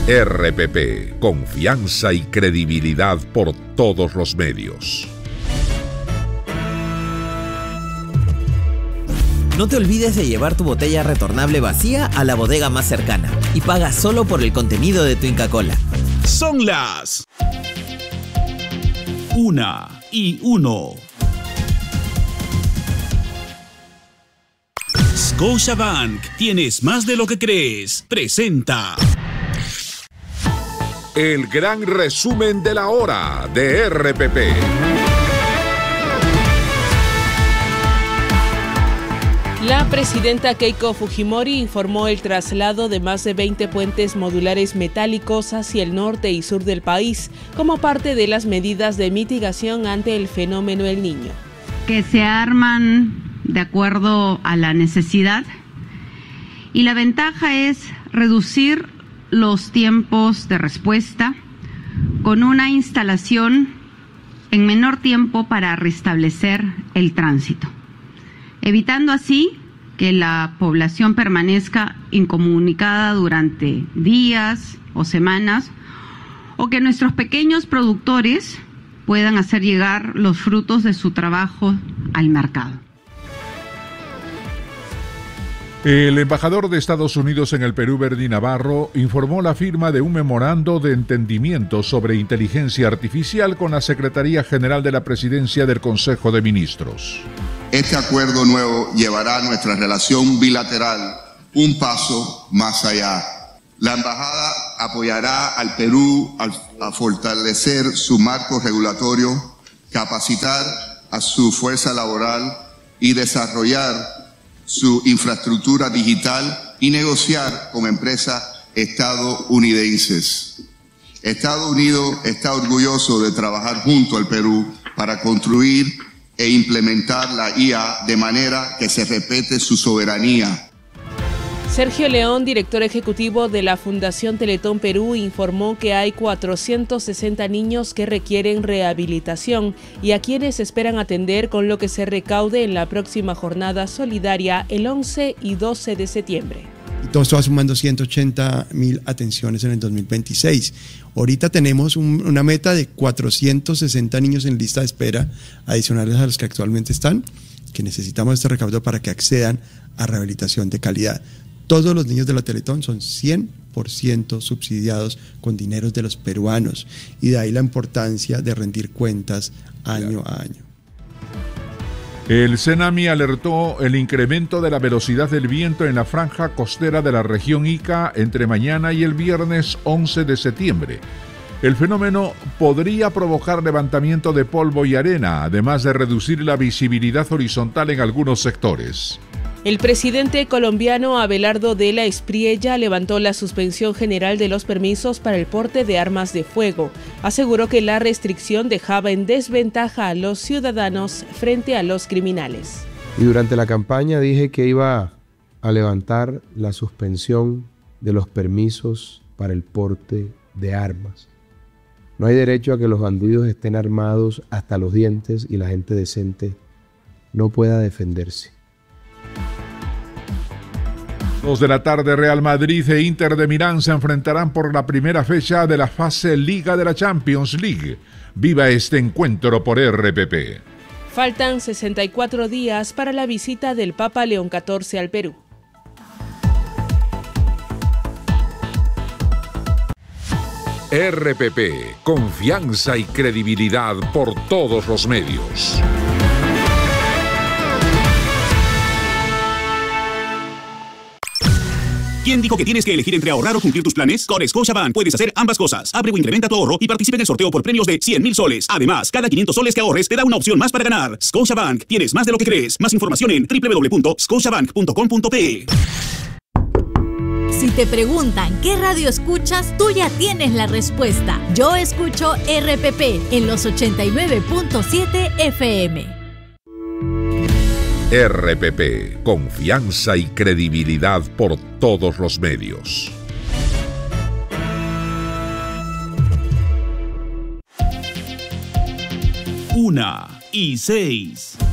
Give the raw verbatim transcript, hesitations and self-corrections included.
R P P, confianza y credibilidad por todos los medios. No te olvides de llevar tu botella retornable vacía a la bodega más cercana y paga solo por el contenido de tu Inca Kola. Son las una y uno. Scotiabank, tienes más de lo que crees. Presenta el gran resumen de la hora de R P P. La presidenta Keiko Fujimori informó el traslado de más de veinte puentes modulares metálicos hacia el norte y sur del país como parte de las medidas de mitigación ante el fenómeno El Niño. Que se arman de acuerdo a la necesidad y la ventaja es reducir los tiempos de respuesta con una instalación en menor tiempo para restablecer el tránsito, evitando así que la población permanezca incomunicada durante días o semanas, o que nuestros pequeños productores puedan hacer llegar los frutos de su trabajo al mercado. El embajador de Estados Unidos en el Perú, Bernie Navarro, informó la firma de un memorando de entendimiento sobre inteligencia artificial con la Secretaría General de la Presidencia del Consejo de Ministros. Este acuerdo nuevo llevará nuestra relación bilateral un paso más allá. La embajada apoyará al Perú a fortalecer su marco regulatorio, capacitar a su fuerza laboral y desarrollar su infraestructura digital y negociar con empresas estadounidenses. Estados Unidos está orgulloso de trabajar junto al Perú para construir e implementar la I A de manera que se respete su soberanía. Sergio León, director ejecutivo de la Fundación Teletón Perú, informó que hay cuatrocientos sesenta niños que requieren rehabilitación y a quienes esperan atender con lo que se recaude en la próxima jornada solidaria el once y doce de septiembre. Y todo esto va sumando ciento ochenta mil atenciones en el dos mil veintiséis. Ahorita tenemos un, una meta de cuatrocientos sesenta niños en lista de espera adicionales a los que actualmente están, que necesitamos este recaudo para que accedan a rehabilitación de calidad. Todos los niños de la Teletón son cien por ciento subsidiados con dineros de los peruanos, y de ahí la importancia de rendir cuentas año a año. El CENAMI alertó el incremento de la velocidad del viento en la franja costera de la región Ica entre mañana y el viernes once de septiembre. El fenómeno podría provocar levantamiento de polvo y arena, además de reducir la visibilidad horizontal en algunos sectores. El presidente colombiano Abelardo de la Espriella levantó la suspensión general de los permisos para el porte de armas de fuego. Aseguró que la restricción dejaba en desventaja a los ciudadanos frente a los criminales. Y durante la campaña dije que iba a levantar la suspensión de los permisos para el porte de armas. No hay derecho a que los bandidos estén armados hasta los dientes y la gente decente no pueda defenderse. Dos de la tarde, Real Madrid e Inter de Milán se enfrentarán por la primera fecha de la fase Liga de la Champions League. Viva este encuentro por R P P. Faltan sesenta y cuatro días para la visita del Papa León catorce al Perú. R P P, confianza y credibilidad por todos los medios. ¿Quién dijo que tienes que elegir entre ahorrar o cumplir tus planes? Con Scotiabank puedes hacer ambas cosas. Abre o incrementa tu ahorro y participa en el sorteo por premios de cien mil soles. Además, cada quinientos soles que ahorres te da una opción más para ganar. Scotiabank, tienes más de lo que crees. Más información en doble u doble u doble u punto scotiabank punto com punto pe. Si te preguntan qué radio escuchas, tú ya tienes la respuesta. Yo escucho R P P en los ochenta y nueve punto siete F M. R P P, confianza y credibilidad por todos los medios. Una y seis.